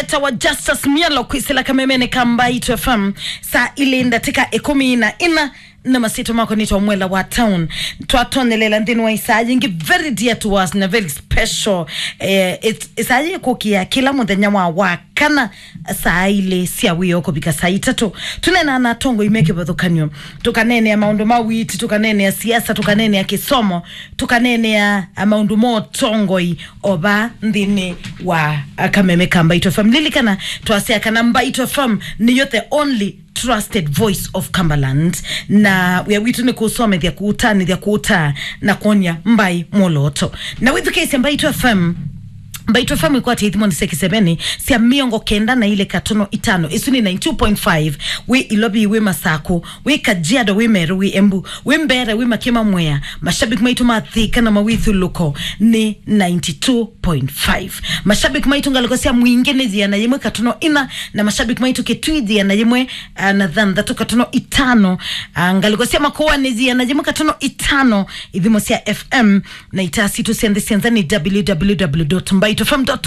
Senator wa Justice Mialo kwisila kamemene Mbaito FM sa ile ndatika 14 na masito mako nito mwela wa town twatonelela ndini wa isaji ngi very dear to us na very special isaji kukia kila muthenya wa wakana saa ile sia wiyoko bika saa itatu tunena na tongo imeke bathukanyo tukanene ya maundu mawiti tukanene ya siasa tukanene ya kisomo tukanene ya maundu mo tongoi oba ndini wa Kameme Mbaito FM lilikana tuasia kana Mbaito FM ni yote only trusted voice of Cumberland na we witu ni kusome dhia kuutani dhia kuuta na konya mbai moloto na with the case Mbaito FM Mbaito FM ikuwa tihithimoni sekisebeni siya miongo kenda na ile katono itano isuni 92.5 we ilobi we Masako we Kajiado we Meru we Embu we Mbere we Makima Mwea mashabik maitu mathika na mawithu luko ni 92.5 mashabik maitu ngaliko siya mwingine zia na yemwe katono ina na mashabik maitu Kitui ya na yemwe na dhandatu katono itano ngaliko siya Makoa nizia na yemwe katono itano idhimo siya FM na itasi tu siya ndisianzani www.mbaitofm.com